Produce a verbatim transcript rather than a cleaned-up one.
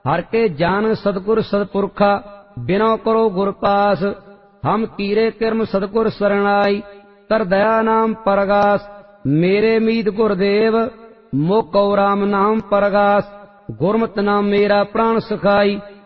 हर के जान सतगुर सतपुरखा बिनो करो गुर पास। हम कीरे किरम सतगुर शरणाई कर दया नाम परगास। मेरे मीत गुरदेव मुख राम नाम परगास। गुरमत नाम मेरा प्राण सुखाई